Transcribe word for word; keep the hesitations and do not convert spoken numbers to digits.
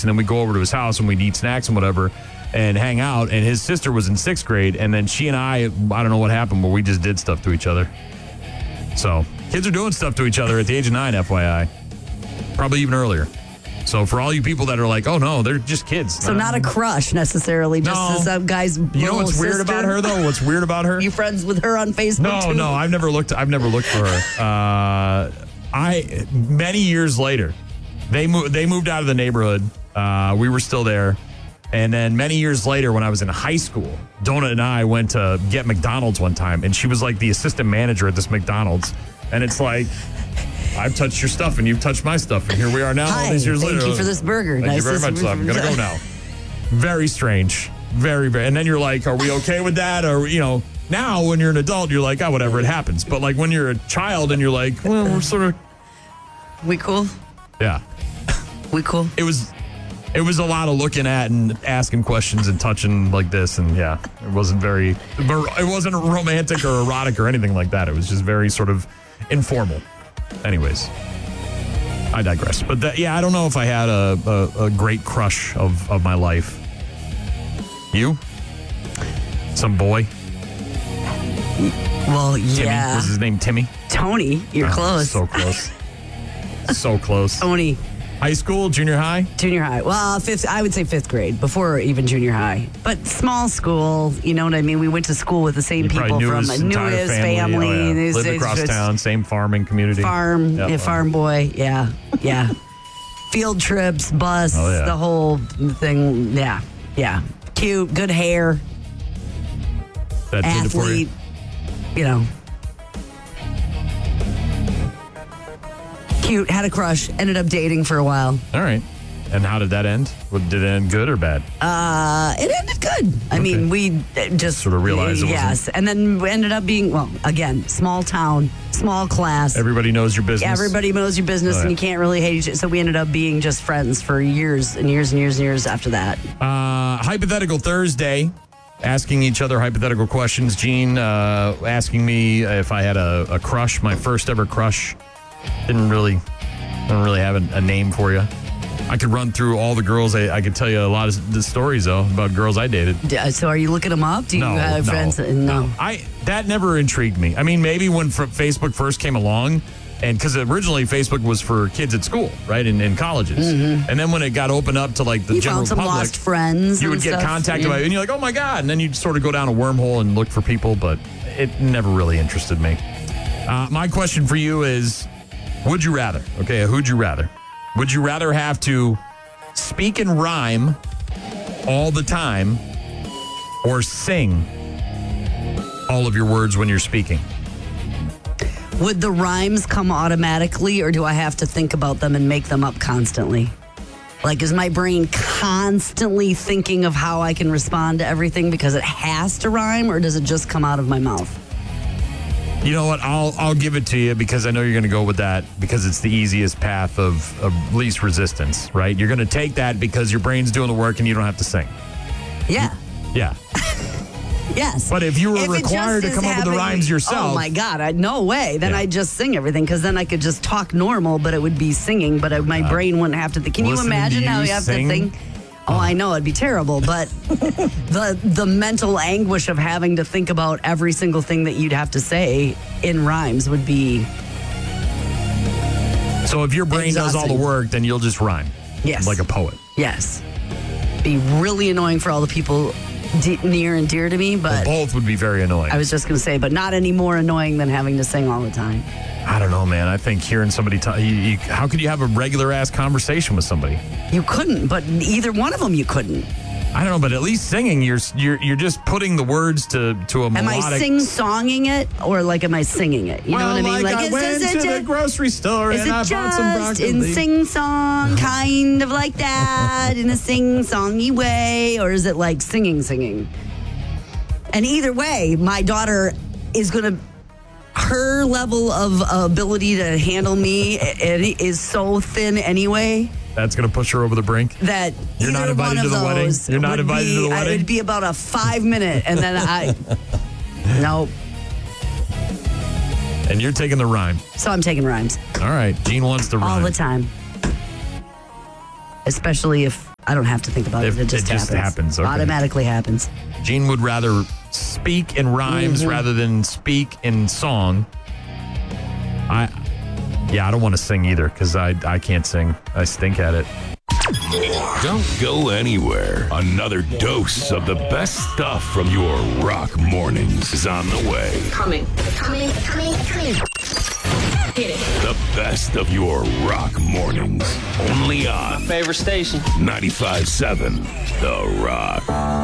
and then we go over to his house and we'd eat snacks and whatever and hang out. And his sister was in sixth grade, and then she and I, I don't know what happened, but we just did stuff to each other. So kids are doing stuff to each other at the age of nine, F Y I. Probably even earlier. So for all you people that are like, oh no, they're just kids. So not a crush necessarily, just No. some guy's little You know what's weird sister? about her though? What's weird about her? You friends with her on Facebook No, too? no, I've never looked. I've never looked for her. Uh, I many years later, they moved. They moved out of the neighborhood. Uh, we were still there, and then many years later, when I was in high school, Donut and I went to get McDonald's one time, and she was like the assistant manager at this McDonald's, and it's like, I've touched your stuff and you've touched my stuff, and here we are now. Hi, all these years thank later. you for this burger. Thank Nice you very to- much. So I'm gonna go now. Very strange. Very, very. And then you're like, are we okay with that? Or, you know, now when you're an adult, you're like, oh, whatever, it happens. But like when you're a child and you're like, well, we're sort of, We cool? yeah. We cool? It was, it was a lot of looking at and asking questions and touching like this. And yeah, it wasn't very, it wasn't romantic or erotic or anything like that. It was just very sort of informal. Anyways. I digress. But that, yeah, I don't know if I had a, a, a great crush of, of my life. You? Some boy? Well, Timmy? yeah. Was his name Timmy? Tony, you're Oh, close. So close. So close. Tony, High school, junior high? junior high. Well, fifth. I would say fifth grade, before even junior high. But small school, you know what I mean? We went to school with the same You people probably knew from his knew entire his family. family. Oh, yeah. His- Lived his- across his town, same farming community. Farm, Yep. yeah, farm boy. Yeah, yeah. Field trips, bus, Oh, yeah. the whole thing. Yeah, yeah. Cute, good hair, That did it for you? athlete. You know. Cute, had a crush, ended up dating for a while. All right. And how did that end? What- Did it end good or bad? Uh, it ended good. I mean, we just Sort of realized it wasn't- yes, and then we ended up being, well, again, small town, small class. Everybody knows your business. Everybody knows your business, Oh, yeah. and you can't really hate each other. So we ended up being just friends for years and years and years and years after that. Uh, hypothetical Thursday, asking each other hypothetical questions. Gene uh, asking me if I had a, a crush, my first ever crush. Didn't really, don't really have a, a name for you. I could run through all the girls. I, I could tell you a lot of the stories though about girls I dated. D- uh, So are you looking them up? Do you No, have no, friends? No. I that never intrigued me. I mean, maybe when f- Facebook first came along, and because originally Facebook was for kids at school, right, in, in colleges, and then when it got opened up to like the You general found some public, lost friends. you and would get stuff. contacted Yeah. by, and you're like, oh my god, and then you'd sort of go down a wormhole and look for people, but it never really interested me. Uh, my question for you is, would you rather? Okay, who'd you rather? Would you rather have to speak in rhyme all the time, or sing all of your words when you're speaking? Would the rhymes come automatically, or do I have to think about them and make them up constantly? Like, is my brain constantly thinking of how I can respond to everything because it has to rhyme, or does it just come out of my mouth? You know what? I'll I'll give it to you because I know you're going to go with that because it's the easiest path of, of least resistance, right? You're going to take that because your brain's doing the work and you don't have to sing. Yeah. Yeah. Yes. But if you were If it required just to is come up with the having- rhymes yourself. Oh my God, I, no way. Then Yeah. I'd just sing everything because then I could just talk normal, but it would be singing, but I, my brain wouldn't have to think. Can you listening to imagine how you you have sing? to think? Oh, I know, it'd be terrible, but the the mental anguish of having to think about every single thing that you'd have to say in rhymes would be, So if your brain does all the exhausting. work, then you'll just rhyme. Yes. Like a poet. yes, be really annoying for all the people de- near and dear to me, but Both would be very annoying. I was just going to say, but not any more annoying than having to sing all the time. I don't know, man. I think hearing somebody talk, you, you, how could you have a regular ass conversation with somebody? You couldn't, but either one of them you couldn't. I don't know, but at least singing, you're you're you're just putting the words to to a Am melodic. I sing-songing it, or like am I singing it? You well, know what I mean? like, I is, went is to it the ju- grocery store is and it I bought some just broccoli. in sing-song, kind of like that, in a sing-songy way, or is it like singing-singing? And either way, my daughter is going to, her level of ability to handle me it is so thin anyway That's gonna push her over the brink. that You're not either invited one to of the wedding? those You're not would invited be, to the I- wedding? It'd be about a five minute, and then I, nope. And you're taking the rhyme. So I'm taking rhymes All right, Gene wants the rhyme. all the time, especially if I don't have to think about If it. It just it just happens. happens, okay. Automatically happens. Gene would rather speak in rhymes Mm-hmm. rather than speak in song. I, yeah, I don't want to sing either because I, I can't sing. I stink at it. Don't go anywhere. Another dose of the best stuff from your rock mornings is on the way. Coming. Coming, coming, coming. Hit it. The best of your rock mornings. Only on Favorite station. ninety-five point seven The Rock.